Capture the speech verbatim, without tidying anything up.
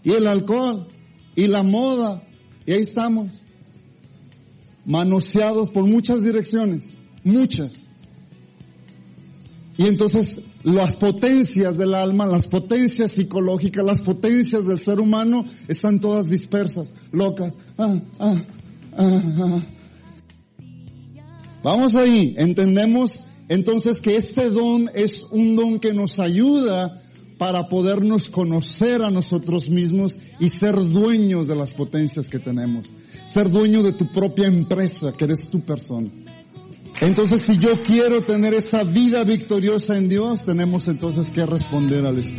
y el alcohol, y la moda, y ahí estamos, manoseados por muchas direcciones, muchas. Y entonces las potencias del alma, las potencias psicológicas, las potencias del ser humano están todas dispersas, locas. Ah, ah, ah, ah. Vamos ahí, entendemos entonces que este don es un don que nos ayuda para podernos conocer a nosotros mismos y ser dueños de las potencias que tenemos. Ser dueño de tu propia empresa, que eres tu persona. Entonces, si yo quiero tener esa vida victoriosa en Dios, tenemos entonces que responder al Espíritu.